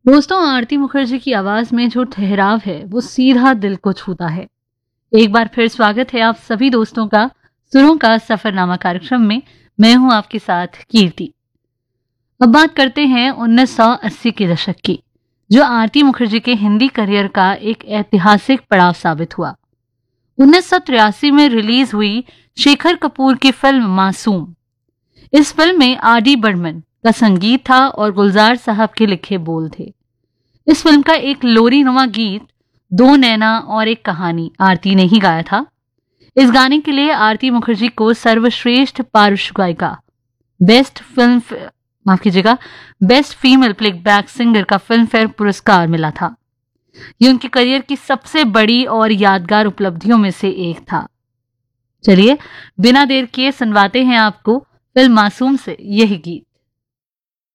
दोस्तों, आरती मुखर्जी की आवाज में जो ठहराव है वो सीधा दिल को छूता है। एक बार फिर स्वागत है आप सभी दोस्तों का सुरों का सफरनामा कार्यक्रम में। मैं हूं आपके साथ कीर्ति। अब बात करते हैं 1980 के दशक की, जो आरती मुखर्जी के हिंदी करियर का एक ऐतिहासिक पड़ाव साबित हुआ। 1983 में रिलीज हुई शेखर कपूर की फिल्म मासूम। इस फिल्म में आर.डी. बर्मन का संगीत था और गुलजार साहब के लिखे बोल थे। इस फिल्म का एक लोरी नुमा गीत दो नैना और एक कहानी आरती ने ही गाया था। इस गाने के लिए आरती मुखर्जी को सर्वश्रेष्ठ पार्श्व गायिका, बेस्ट फीमेल प्लेबैक सिंगर का फिल्म फेयर पुरस्कार मिला था। ये उनके करियर की सबसे बड़ी और यादगार उपलब्धियों में से एक था। चलिए बिना देर किए सुनवाते हैं आपको फिल्म मासूम से यही गीत।